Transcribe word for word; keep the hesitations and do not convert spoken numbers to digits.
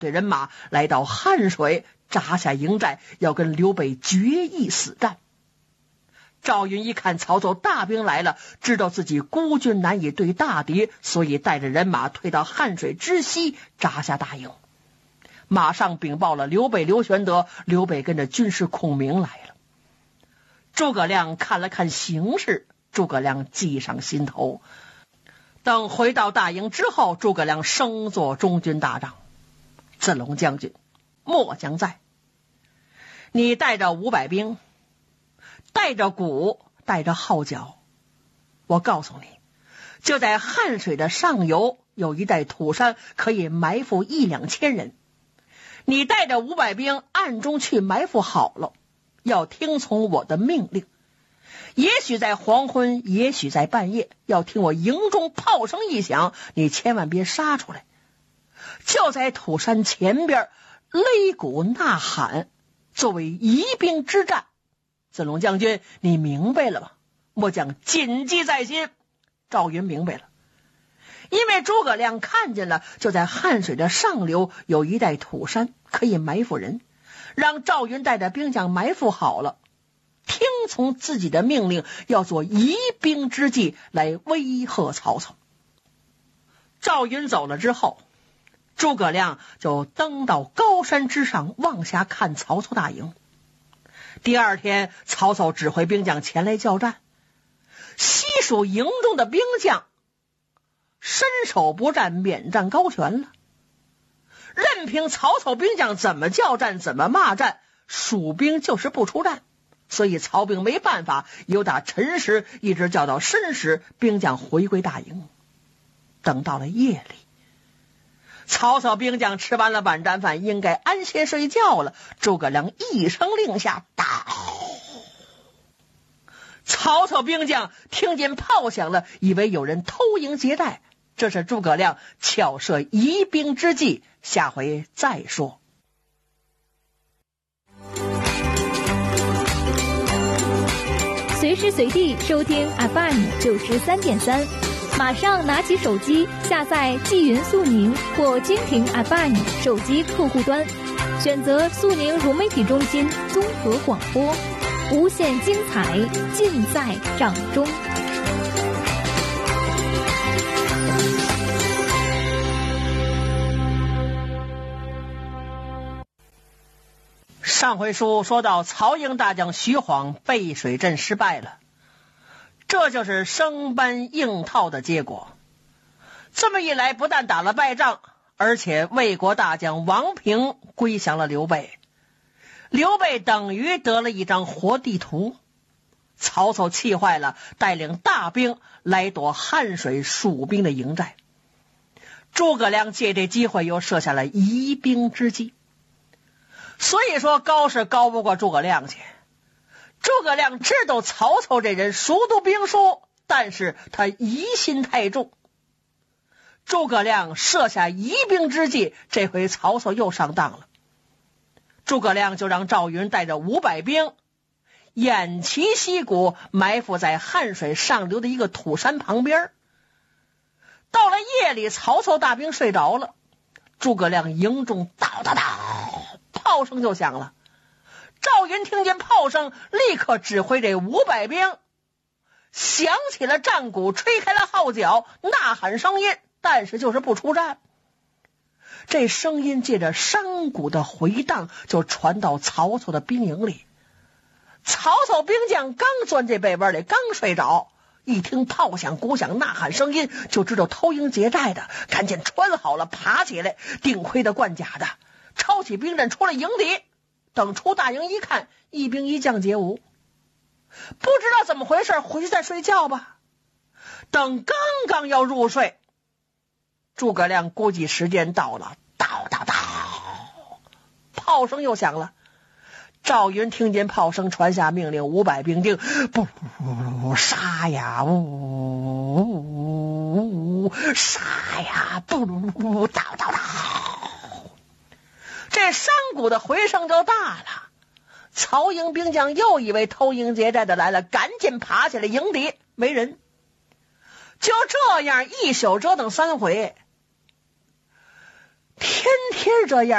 对人马来到汉水，扎下营寨，要跟刘备决一死战。赵云一看曹操大兵来了，知道自己孤军难以对大敌，所以带着人马退到汉水之西，扎下大营。马上禀报了刘备、刘玄德，刘备跟着军师孔明来了。诸葛亮看了看形势，诸葛亮记上心头。等回到大营之后，诸葛亮升做中军大将。子龙将军，末将在，你带着五百兵，带着鼓，带着号角，我告诉你，就在汉水的上游有一带土山，可以埋伏一两千人。你带着五百兵暗中去埋伏好了，要听从我的命令。也许在黄昏，也许在半夜，要听我营中炮声一响，你千万别杀出来。就在土山前边擂鼓呐喊，作为疑兵之战。子龙将军，你明白了吗？末将谨记在心。赵云明白了，因为诸葛亮看见了，就在汉水的上流有一带土山，可以埋伏人，让赵云带着兵将埋伏好了，听从自己的命令，要做疑兵之计来威吓曹操。赵云走了之后，诸葛亮就登到高山之上，往下看曹操大营。第二天，曹操指挥兵将前来交战，西蜀营中的兵将伸手不战，免战高悬了。任凭曹操兵将怎么叫战，怎么骂战，蜀兵就是不出战。所以曹兵没办法，由打辰时一直叫到申时，兵将回归大营。等到了夜里，曹操兵将吃完了晚战饭，应该安歇睡觉了。诸葛亮一声令下，打！曹操兵将听见炮响了，以为有人偷营劫寨，这是诸葛亮巧设疑兵之计，下回再说。 随时随地收听 F M 九十三点三，马上拿起手机下载纪云速宁或蜻蜓 F M 手机客户端，选择速宁融媒体中心综合广播，无限精彩尽在掌中。 上回书说到曹营大将徐晃背水阵失败了，这就是生搬硬套的结果。这么一来，不但打了败仗，而且魏国大将王平归降了刘备，刘备等于得了一张活地图。曹操气坏了，带领大兵来夺汉水蜀兵的营寨。诸葛亮借这机会又设下了疑兵之计。所以说高是高不过诸葛亮去。诸葛亮知道曹操这人熟读兵书，但是他疑心太重。诸葛亮设下疑兵之计，这回曹操又上当了。诸葛亮就让赵云带着五百兵偃旗息鼓，埋伏在汉水上流的一个土山旁边。到了夜里，曹操大兵睡着了，诸葛亮营中叨叨叨炮声就响了。赵云听见炮声，立刻指挥这五百兵响起了战鼓，吹开了号角，呐喊声音，但是就是不出战。这声音借着山谷的回荡，就传到曹操的兵营里。曹操兵将刚钻这被窝里，刚睡着，一听炮响、鼓响、呐喊声音，就知道偷营劫寨的，赶紧穿好了，爬起来，顶盔的、贯甲的，抄起兵刃出了营敌。等出大营一看，一兵一将皆无，不知道怎么回事，回去再睡觉吧。等刚刚要入睡，诸葛亮估计时间到了，叨叨叨，炮声又响了。赵云听见炮声，传下命令，五百兵丁不杀呀，呜呜呜杀呀，不叨叨叨，这山谷的回声就大了。曹营兵将又以为偷营劫寨的来了，赶紧爬起来迎敌，没人。就这样一宿折腾三回，天天这样。